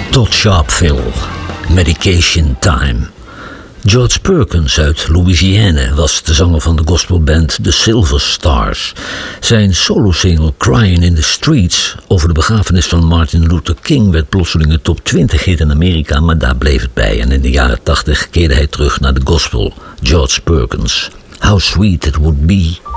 Todd Sharpville, Medication Time. George Perkins uit Louisiana was de zanger van de gospelband The Silver Stars. Zijn solosingle Crying in the Streets over de begrafenis van Martin Luther King werd plotseling een top 20 hit in Amerika, maar daar bleef het bij. En in de jaren 80 keerde hij terug naar de gospel. George Perkins. How sweet it would be